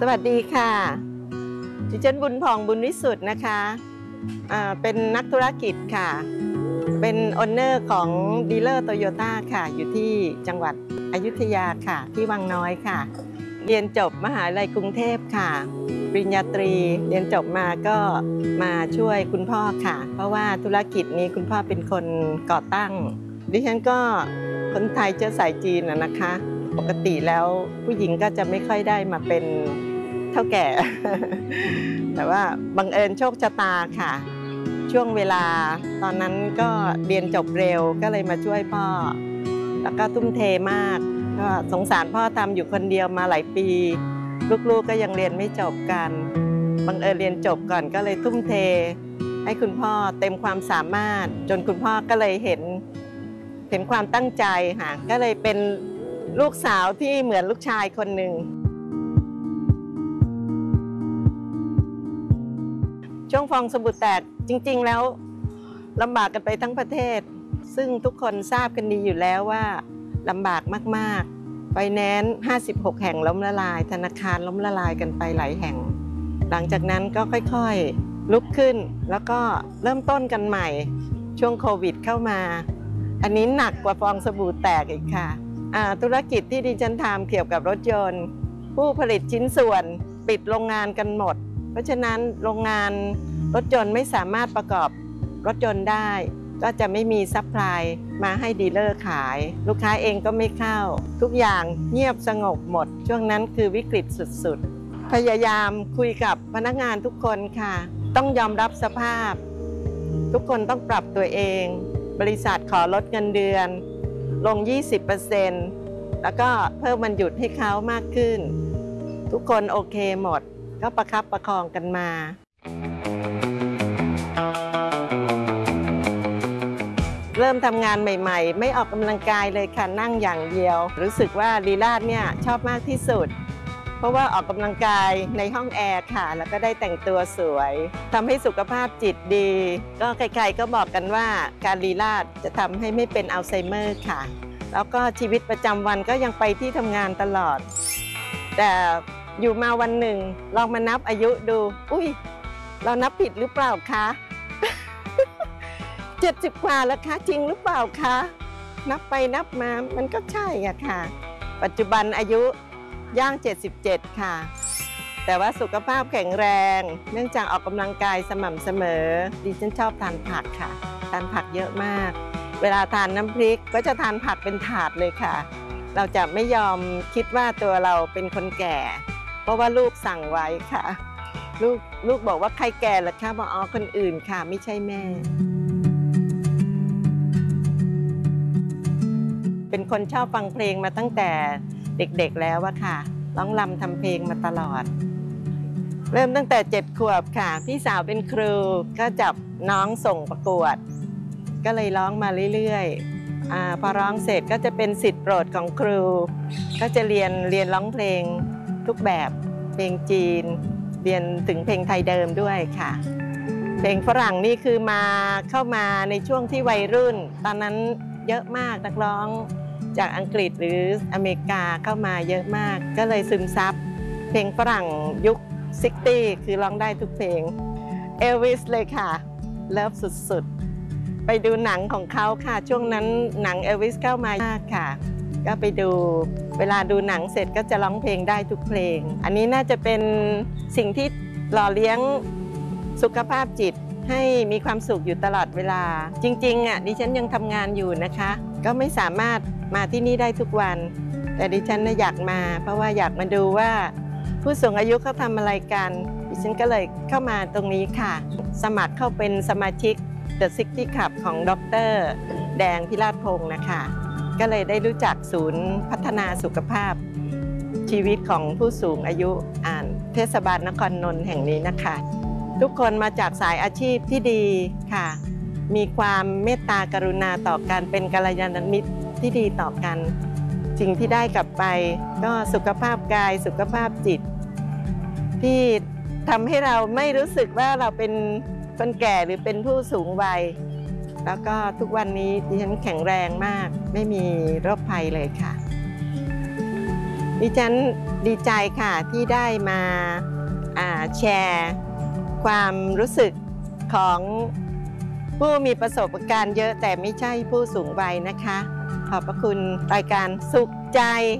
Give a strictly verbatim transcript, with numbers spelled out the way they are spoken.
สวัสดีค่ะดิฉันบุญผ่องบุญวิสุทธ์นะคะเป็นนักธุรกิจค่ะเป็นโอนเนอร์ของดีลเลอร์โตโยต้าค่ะอยู่ที่จังหวัดอยุธยาค่ะที่วังน้อยค่ะเรียนจบมหาวิทยาลัยกรุงเทพค่ะปริญญาตรีเรียนจบมาก็มาช่วยคุณพ่อค่ะเพราะว่าธุรกิจนี้คุณพ่อเป็นคนก่อตั้งดิฉันก็คนไทยเชื้อสายจีนนะคะปกติแล้วผู้หญิงก็จะไม่ค่อยได้มาเป็นเท่าแก่ แต่ว่าบังเอิญโชคชะตาค่ะช่วงเวลาตอนนั้นก็เรียนจบเร็วก็เลยมาช่วยพ่อแล้วก็ทุ่มเทมากก็สงสารพ่อทำอยู่คนเดียวมาหลายปีลูกๆก็ยังเรียนไม่จบกันบังเอิญเรียนจบก่อนก็เลยทุ่มเทให้คุณพ่อเต็มความสามารถจนคุณพ่อก็เลยเห็นเห็นความตั้งใจค่ะก็เลยเป็นลูกสาวที่เหมือนลูกชายคนหนึ่งช่วงฟองสบู่แตกจริงๆแล้วลำบากกันไปทั้งประเทศซึ่งทุกคนทราบกันดีอยู่แล้วว่าลำบากมากๆไฟแนนซ์ห้าสิบหกแห่งล้มละลายธนาคารล้มละลายกันไปหลายแห่งหลังจากนั้นก็ค่อยๆลุกขึ้นแล้วก็เริ่มต้นกันใหม่ช่วงโควิดเข้ามาอันนี้หนักกว่าฟองสบู่แตกอีกค่ะธุรกิจที่ดิฉันทำเกี่ยวกับรถยนต์ผู้ผลิตชิ้นส่วนปิดโรงงานกันหมดเพราะฉะนั้นโรงงานรถยนต์ไม่สามารถประกอบรถยนต์ได้ก็จะไม่มีซัพพลายมาให้ดีลเลอร์ขายลูกค้าเองก็ไม่เข้าทุกอย่างเงียบสงบหมดช่วงนั้นคือวิกฤตสุดๆพยายามคุยกับพนักงานทุกคนค่ะต้องยอมรับสภาพทุกคนต้องปรับตัวเองบริษัทขอลดเงินเดือนลง ยี่สิบเปอร์เซ็นต์ แล้วก็เพิ่มวันหยุดให้เขามากขึ้นทุกคนโอเคหมดก็ประคับประคองกันมาเริ่มทำงานใหม่ๆไม่ออกกำลังกายเลยค่ะนั่งอย่างเดียวรู้สึกว่าลีลาศเนี่ยชอบมากที่สุดเพราะว่าออกกำลังกายในห้องแอร์ค่ะแล้วก็ได้แต่งตัวสวยทำให้สุขภาพจิตดีก็ใครๆก็บอกกันว่าการลีลาศจะทำให้ไม่เป็นอัลไซเมอร์ค่ะแล้วก็ชีวิตประจำวันก็ยังไปที่ทำงานตลอดแต่อยู่มาวันหนึ่งลองมานับอายุดูอุ้ยเรานับผิดหรือเปล่าคะเจ็ดสิบกว่าแล้วคะจริงหรือเปล่าคะนับไปนับมามันก็ใช่อะค่ะปัจจุบันอายุย่างเจ็ดสิบเจ็ดค่ะแต่ว่าสุขภาพแข็งแรงเนื่องจากออกกำลังกายสม่ำเสมอดิฉันชอบทานผักค่ะทานผักเยอะมากเวลาทานน้ำพริกก็จะทานผักเป็นถาดเลยค่ะเราจะไม่ยอมคิดว่าตัวเราเป็นคนแก่เพราะว่าลูกสั่งไว้ค่ะลูกลูกบอกว่าใครแก่ล่ะคะบอกอ๋อคนอื่นค่ะไม่ใช่แม่เป็นคนชอบฟังเพลงมาตั้งแต่เด็กๆแล้วอะค่ะร้องรำทำเพลงมาตลอดเริ่มตั้งแต่เจ็ดขวบค่ะพี่สาวเป็นครูก็จับน้องส่งประกวดก็เลยร้องมาเรื่อยๆอ่าพอร้องเสร็จก็จะเป็นศิษย์โปรดของครูก็จะเรียนเรียนร้องเพลงทุกแบบเพลงจีนเรียนถึงเพลงไทยเดิมด้วยค่ะเพลงฝรั่งนี่คือมาเข้ามาในช่วงที่วัยรุ่นตอนนั้นเยอะมากนักร้องจากอังกฤษหรืออเมริกาเข้ามาเยอะมากก็เลยซึมซับเพลงฝรั่งยุคซิกตี้คือร้องได้ทุกเพลงเอลวิสเลยค่ะเลิฟสุดๆไปดูหนังของเขาค่ะช่วงนั้นหนังเอลวิสเข้ามามากค่ะก็ไปดูเวลาดูหนังเสร็จก็จะร้องเพลงได้ทุกเพลงอันนี้น่าจะเป็นสิ่งที่หล่อเลี้ยงสุขภาพจิตให้มีความสุขอยู่ตลอดเวลาจริงๆอ่ะดิฉันยังทำงานอยู่นะคะก็ไม่สามารถมาที่นี่ได้ทุกวันแต่ดิฉันน่ะอยากมาเพราะว่าอยากมาดูว่าผู้สูงอายุเขาทำอะไรกันดิฉันก็เลยเข้ามาตรงนี้ค่ะสมัครเข้าเป็นสมาชิก The ซิกตี้ Club ของดร.แดงพิราชพงศ์นะคะก็เลยได้รู้จักศูนย์พัฒนาสุขภาพชีวิตของผู้สูงอายุอ่านเทศบาลนครนนท์แห่งนี้นะคะทุกคนมาจากสายอาชีพที่ดีค่ะมีความเมตตากรุณาต่อกันเป็นกัลยาณมิตรที่ดีต่อกันสิ่งที่ได้กลับไปก็สุขภาพกายสุขภาพจิตที่ทำให้เราไม่รู้สึกว่าเราเป็นคนแก่หรือเป็นผู้สูงวัยแล้วก็ทุกวันนี้ดิฉันแข็งแรงมากไม่มีโรคภัยเลยค่ะดิฉันดีใจค่ะที่ได้มาแชร์ความรู้สึกของผู้มีประสบการณ์เยอะแต่ไม่ใช่ผู้สูงวัยนะคะขอบพระคุณรายการสุขใจ